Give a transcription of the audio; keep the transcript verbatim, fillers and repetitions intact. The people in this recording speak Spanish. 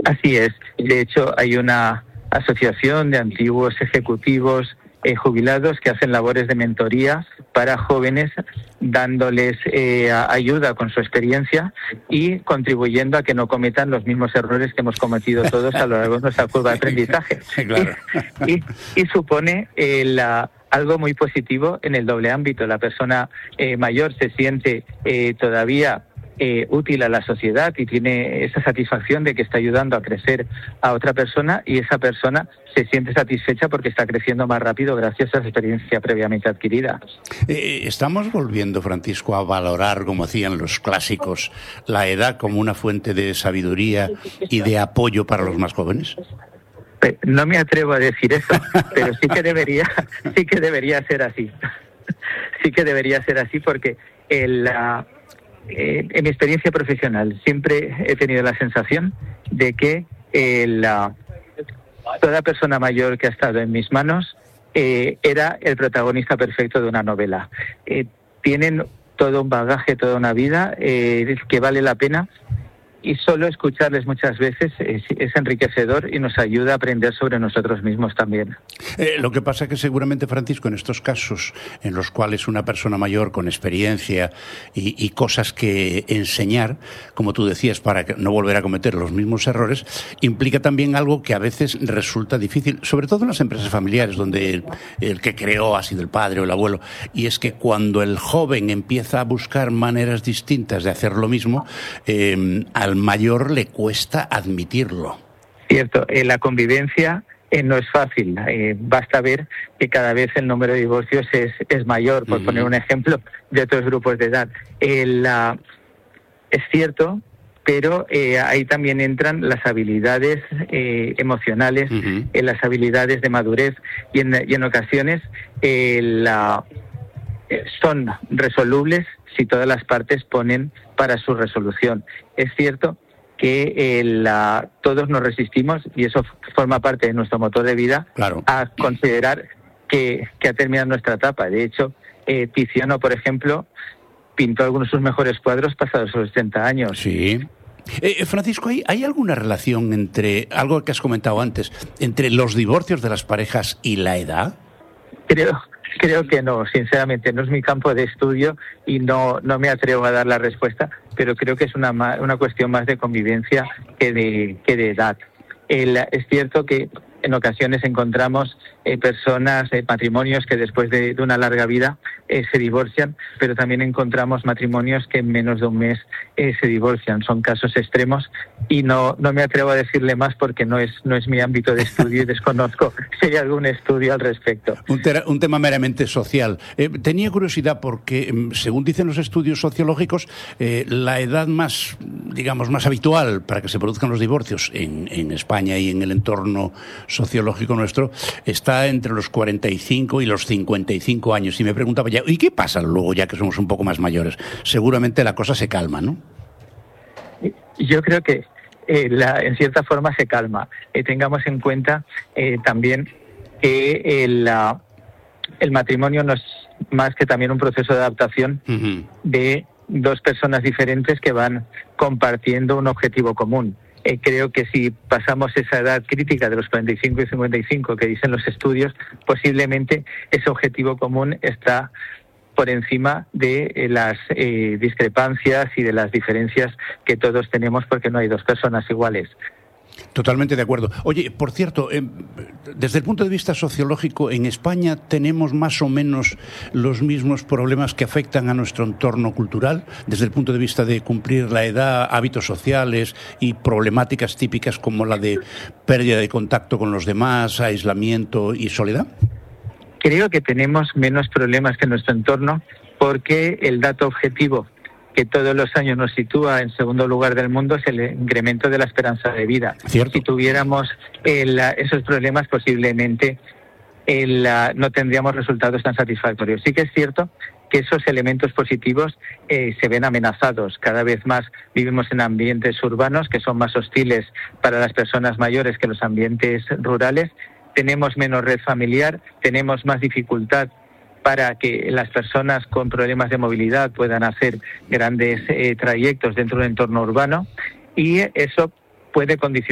Así es. De hecho, hay una asociación de antiguos ejecutivos eh, jubilados que hacen labores de mentoría para jóvenes, dándoles eh, ayuda con su experiencia y contribuyendo a que no cometan los mismos errores que hemos cometido todos a lo largo de nuestra curva de aprendizaje. Claro. Y, y, y supone eh, la, algo muy positivo en el doble ámbito. La persona eh, mayor se siente eh, todavía Eh, útil a la sociedad y tiene esa satisfacción de que está ayudando a crecer a otra persona, y esa persona se siente satisfecha porque está creciendo más rápido gracias a esa experiencia previamente adquirida. Eh, estamos volviendo, Francisco, a valorar, como hacían los clásicos, la edad como una fuente de sabiduría y de apoyo para los más jóvenes. No me atrevo a decir eso, pero sí que debería, sí que debería ser así. Sí que debería ser así porque el la Eh, en mi experiencia profesional siempre he tenido la sensación de que eh, la, toda persona mayor que ha estado en mis manos eh, era el protagonista perfecto de una novela. Eh, tienen todo un bagaje, toda una vida eh, que vale la pena, y solo escucharles muchas veces es, es enriquecedor y nos ayuda a aprender sobre nosotros mismos también. Eh, lo que pasa es que seguramente, Francisco, en estos casos en los cuales una persona mayor con experiencia y, y cosas que enseñar, como tú decías, para no volver a cometer los mismos errores, implica también algo que a veces resulta difícil, sobre todo en las empresas familiares, donde el, el que creó ha sido el padre o el abuelo, y es que cuando el joven empieza a buscar maneras distintas de hacer lo mismo, eh, al mayor le cuesta admitirlo. Cierto, eh, la convivencia eh, no es fácil. Eh, basta ver que cada vez el número de divorcios es, es mayor, por uh-huh. poner un ejemplo de otros grupos de edad. Eh, la, es cierto, pero eh, ahí también entran las habilidades eh, emocionales, uh-huh. eh, las habilidades de madurez, y en, y en ocasiones eh, la, eh, son resolubles si todas las partes ponen para su resolución. Es cierto que eh, la, todos nos resistimos, y eso forma parte de nuestro motor de vida, claro. a considerar que, que ha terminado nuestra etapa. De hecho, eh, Tiziano, por ejemplo, pintó algunos de sus mejores cuadros pasados los setenta años. Sí. Eh, Francisco, ¿hay, ¿hay alguna relación entre, algo que has comentado antes, entre los divorcios de las parejas y la edad? Creo... Creo que no, sinceramente, no es mi campo de estudio y no, no me atrevo a dar la respuesta, pero creo que es una, una cuestión más de convivencia que de, que de edad. El, es cierto que en ocasiones encontramos eh, personas, eh, matrimonios que después de, de una larga vida eh, se divorcian, pero también encontramos matrimonios que en menos de un mes eh, se divorcian. Son casos extremos y no, no me atrevo a decirle más porque no es, no es mi ámbito de estudio y desconozco si hay algún estudio al respecto. Un, tera, un tema meramente social. Eh, tenía curiosidad porque, según dicen los estudios sociológicos, eh, la edad más, digamos, más habitual para que se produzcan los divorcios en, en España y en el entorno sociológico nuestro está entre los cuarenta y cinco y los cincuenta y cinco años. Y me preguntaba ya, ¿y qué pasa luego ya que somos un poco más mayores? Seguramente la cosa se calma, ¿no? Yo creo que eh, la, en cierta forma se calma. Eh, tengamos en cuenta eh, también que eh, la, el matrimonio no es más que también un proceso de adaptación uh-huh. de dos personas diferentes que van compartiendo un objetivo común. Eh, creo que si pasamos esa edad crítica de los cuarenta y cinco y cincuenta y cinco que dicen los estudios, posiblemente ese objetivo común está por encima de eh, las eh, discrepancias y de las diferencias que todos tenemos, porque no hay dos personas iguales. Totalmente de acuerdo. Oye, por cierto, eh, desde el punto de vista sociológico, ¿en España tenemos más o menos los mismos problemas que afectan a nuestro entorno cultural? Desde el punto de vista de cumplir la edad, hábitos sociales y problemáticas típicas como la de pérdida de contacto con los demás, aislamiento y soledad. Creo que tenemos menos problemas que nuestro entorno, porque el dato objetivo que todos los años nos sitúa en segundo lugar del mundo es el incremento de la esperanza de vida. ¿Cierto? Si tuviéramos el, esos problemas, posiblemente el, no tendríamos resultados tan satisfactorios. Sí que es cierto que esos elementos positivos eh, se ven amenazados. Cada vez más vivimos en ambientes urbanos que son más hostiles para las personas mayores que los ambientes rurales. Tenemos menos red familiar, tenemos más dificultad para que las personas con problemas de movilidad puedan hacer grandes eh, trayectos dentro de un entorno urbano, y eso puede condicionar